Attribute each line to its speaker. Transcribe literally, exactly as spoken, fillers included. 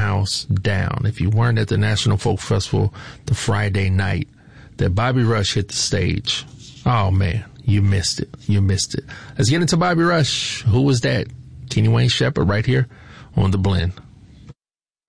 Speaker 1: house down. If you weren't at the National Folk Festival the Friday night that Bobby Rush hit the stage, oh man, you missed it. You missed it. Let's get into Bobby Rush. Who was that? Kenny Wayne Shepherd right here on The Blend.